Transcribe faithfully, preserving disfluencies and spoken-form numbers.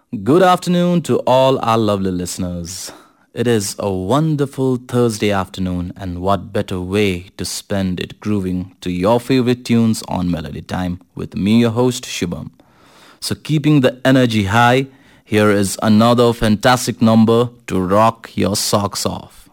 Good afternoon to all our lovely listeners. It is a wonderful Thursday afternoon, and what better way to spend it grooving to your favorite tunes on Melody Time with me, your host Shubham. So, keeping the energy high, here is another fantastic number to rock your socks off.